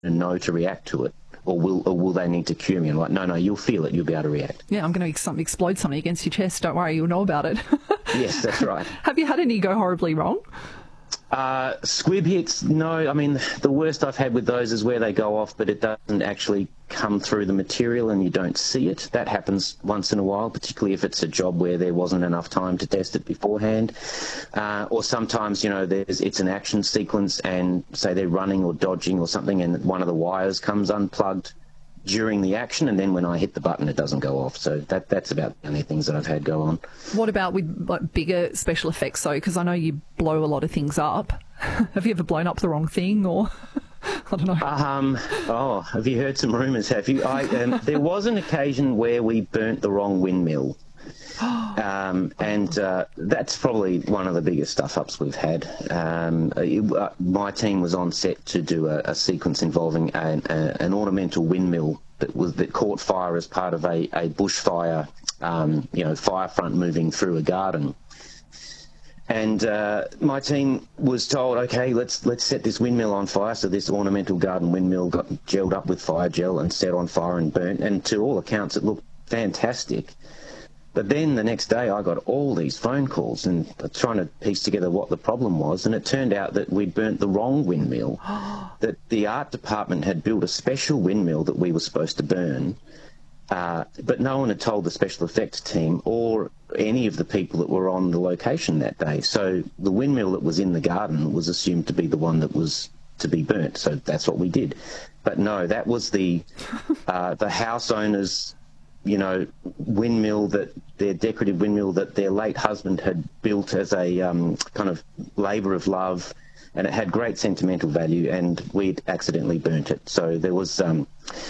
know to react to it? Or will they need to cue me? And like, no, you'll feel it. You'll be able to react. Yeah, I'm going to explode something against your chest. Don't worry, you'll know about it. Yes, that's right. Have you had any go horribly wrong? Squib hits, no. I mean, the worst I've had with those is where they go off, but it doesn't actually come through the material and you don't see it. That happens once in a while, particularly if it's a job where there wasn't enough time to test it beforehand. Or sometimes, it's an action sequence and say they're running or dodging or something and one of the wires comes unplugged during the action, and then when I hit the button it doesn't go off. So that's about the only things that I've had go on. What about with bigger special effects though? Because I know you blow a lot of things up. Have you ever blown up the wrong thing, or I don't know? Have you heard some rumours? Have you? There was an occasion where we burnt the wrong windmill. That's probably one of the biggest stuff-ups we've had. My team was on set to do a sequence involving an ornamental windmill that caught fire as part of a bushfire, fire front moving through a garden. And my team was told, okay, let's set this windmill on fire. So this ornamental garden windmill got gelled up with fire gel and set on fire and burnt. And to all accounts, it looked fantastic. But then the next day I got all these phone calls and trying to piece together what the problem was, and it turned out that we'd burnt the wrong windmill, that the art department had built a special windmill that we were supposed to burn, but no one had told the special effects team or any of the people that were on the location that day. So the windmill that was in the garden was assumed to be the one that was to be burnt, so that's what we did. But no, that was the house owner's windmill, that their decorative windmill that their late husband had built as a kind of labour of love, and it had great sentimental value, and we'd accidentally burnt it. So there was the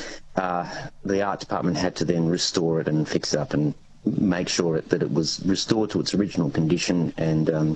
art department had to then restore it and fix it up and make sure that it was restored to its original condition, and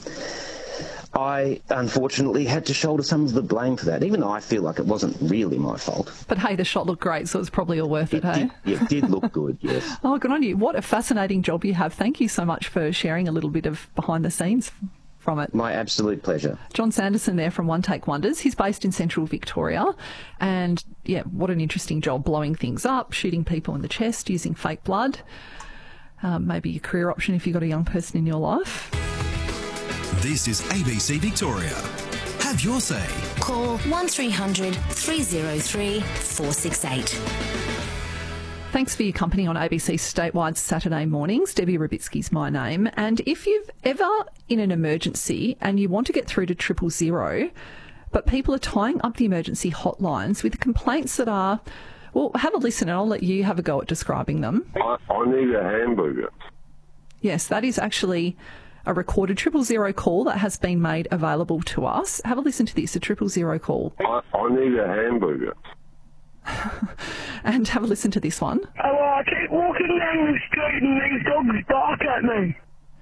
I unfortunately had to shoulder some of the blame for that, even though I feel like it wasn't really my fault. But hey, the shot looked great, so it's probably all worth it, hey? It did look good, yes. Oh, good on you. What a fascinating job you have. Thank you so much for sharing a little bit of behind the scenes from it. My absolute pleasure. John Sanderson there from One Take Wonders. He's based in Central Victoria. And yeah, what an interesting job, blowing things up, shooting people in the chest, using fake blood. Maybe a career option if you've got a young person in your life. This is ABC Victoria. Have your say. Call 1300 303 468. Thanks for your company on ABC Statewide Saturday mornings. Debbie Rubitsky's my name. And if you've ever in an emergency and you want to get through to 000, but people are tying up the emergency hotlines with complaints that are, well, have a listen and I'll let you have a go at describing them. I need a hamburger. Yes, that is actually a recorded 000 call that has been made available to us. Have a listen to this, a 000 call. I need a hamburger. And have a listen to this one. Oh, I keep walking down the street and these dogs bark at me.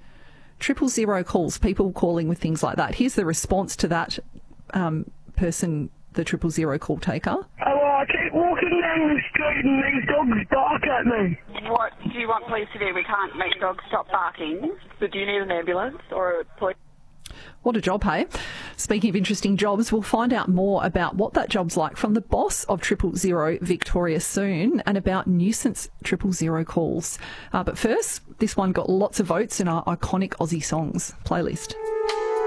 000 calls, people calling with things like that. Here's the response to that person, the 000 call taker. Oh, I keep walking down the street and these dogs bark at me. What do you want police to do? We can't make dogs stop barking. So do you need an ambulance or a police? What a job, hey? Speaking of interesting jobs, we'll find out more about what that job's like from the boss of 000 Victoria soon, and about nuisance 000 calls. But first, this one got lots of votes in our iconic Aussie songs playlist.